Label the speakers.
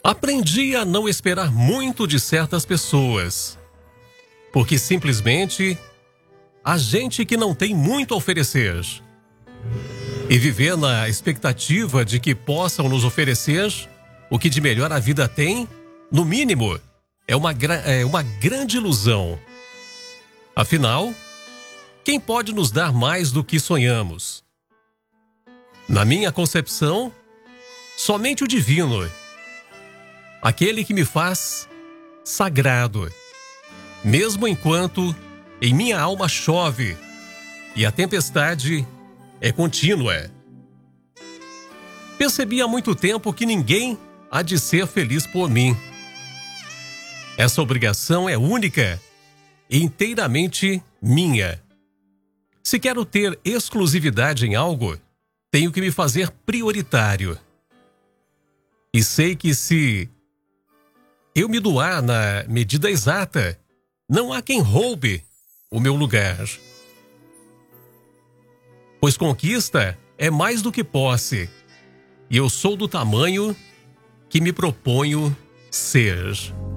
Speaker 1: Aprendi a não esperar muito de certas pessoas, porque simplesmente há gente que não tem muito a oferecer. E viver na expectativa de que possam nos oferecer o que de melhor a vida tem, no mínimo, é uma grande ilusão. Afinal, quem pode nos dar mais do que sonhamos? Na minha concepção, somente o divino. Aquele que me faz sagrado, mesmo enquanto em minha alma chove e a tempestade é contínua. Percebi há muito tempo que ninguém há de ser feliz por mim. Essa obrigação é única e inteiramente minha. Se quero ter exclusividade em algo, tenho que me fazer prioritário. E sei que se eu me doar na medida exata, não há quem roube o meu lugar. Pois conquista é mais do que posse, e eu sou do tamanho que me proponho ser.